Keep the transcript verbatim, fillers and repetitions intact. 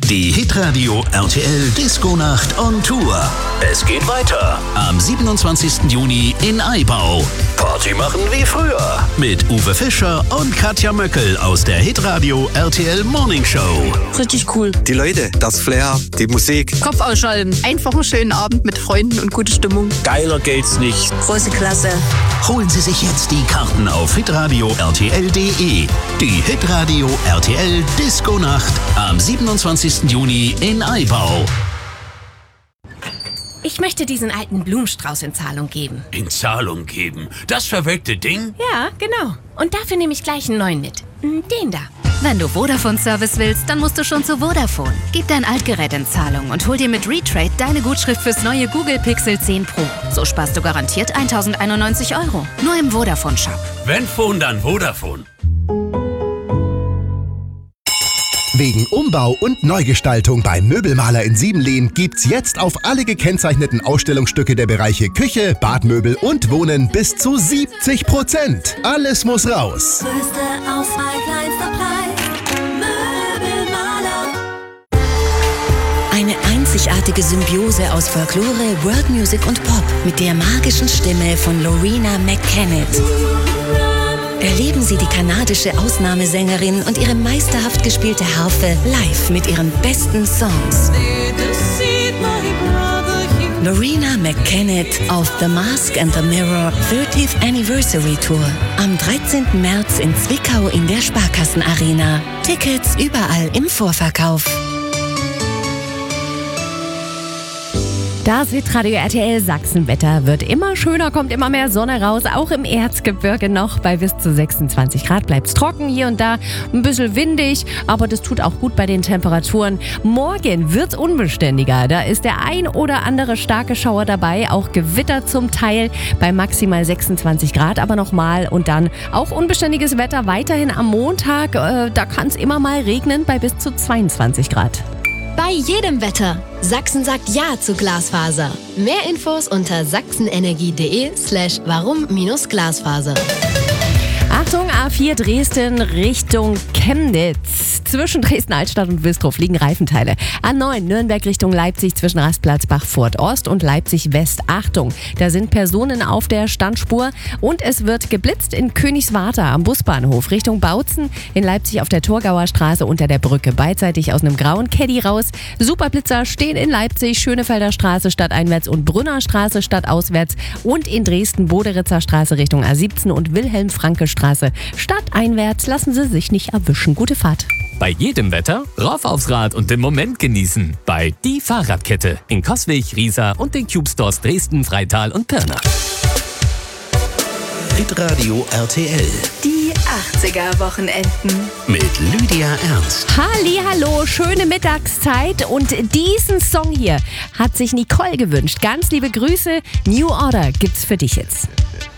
Die Hitradio R T L Disco-Nacht on Tour. Es geht weiter am siebenundzwanzigsten Juni in Aibau. Party machen wie früher mit Uwe Fischer und Katja Möckel aus der Hitradio R T L Morning Show. Richtig cool. Die Leute, das Flair, die Musik. Kopf ausschalten. Einfach einen schönen Abend mit Freunden und gute Stimmung. Geiler geht's nicht. Große Klasse. Holen Sie sich jetzt die Karten auf hitradio R T L punkt de. Die Hitradio R T L Disco-Nacht am siebenundzwanzigsten Juni in Aibau. Ich möchte diesen alten Blumenstrauß in Zahlung geben. In Zahlung geben? Das verwelkte Ding? Ja, genau. Und dafür nehme ich gleich einen neuen mit. Den da. Wenn du Vodafone-Service willst, dann musst du schon zu Vodafone. Gib dein Altgerät in Zahlung und hol dir mit Retrade deine Gutschrift fürs neue Google Pixel zehn Pro. So sparst du garantiert tausendeinundneunzig Euro. Nur im Vodafone-Shop. Wenn Phone, dann Vodafone. Wegen Umbau und Neugestaltung beim Möbelmaler in Siebenlehn gibt's jetzt auf alle gekennzeichneten Ausstellungsstücke der Bereiche Küche, Badmöbel und Wohnen bis zu siebzig Prozent. Alles muss raus. Größte Auswahl, kleinster Preis. Möbelmaler. Eine einzigartige Symbiose aus Folklore, Worldmusic und Pop mit der magischen Stimme von Loreena McKennitt. Erleben Sie die kanadische Ausnahmesängerin und ihre meisterhaft gespielte Harfe live mit ihren besten Songs. Loreena McKennitt auf The Mask and the Mirror thirtieth Anniversary Tour. Am dreizehnten März in Zwickau in der Sparkassenarena. Tickets überall im Vorverkauf. Das Hitradio R T L Sachsenwetter wird immer schöner, kommt immer mehr Sonne raus, auch im Erzgebirge noch. Bei bis zu sechsundzwanzig Grad bleibt's trocken, hier und da ein bisschen windig, aber das tut auch gut bei den Temperaturen. Morgen wird's unbeständiger, da ist der ein oder andere starke Schauer dabei, auch Gewitter zum Teil bei maximal sechsundzwanzig Grad, aber nochmal und dann auch unbeständiges Wetter weiterhin am Montag, äh, da kann's immer mal regnen bei bis zu zweiundzwanzig Grad. Bei jedem Wetter. Sachsen sagt Ja zu Glasfaser. Mehr Infos unter sachsenenergie.de slash warum-Glasfaser. Achtung, A vier Dresden Richtung Chemnitz. Zwischen Dresden-Altstadt und Wilsdruff liegen Reifenteile. A neun Nürnberg Richtung Leipzig zwischen Rastplatz Bachfurt Ost und Leipzig West. Achtung, da sind Personen auf der Standspur und es wird geblitzt in Königswarter am Busbahnhof Richtung Bautzen, in Leipzig auf der Torgauer Straße unter der Brücke. Beidseitig aus einem grauen Caddy raus. Superblitzer stehen in Leipzig, Schönefelder Straße stadteinwärts und Brünner Straße stadtauswärts und in Dresden Boderitzer Straße Richtung A siebzehn und Wilhelm-Franke Straße stadteinwärts. Lassen Sie sich nicht erwischen. Gute Fahrt. Bei jedem Wetter rauf aufs Rad und den Moment genießen. Bei Die Fahrradkette in Coswig, Riesa und den Cube Stores Dresden, Freital und Pirna. Hitradio R T L. Die achtziger-Wochenenden. Mit Lydia Ernst. Hallihallo, schöne Mittagszeit und diesen Song hier hat sich Nicole gewünscht. Ganz liebe Grüße. New Order gibt's für dich jetzt.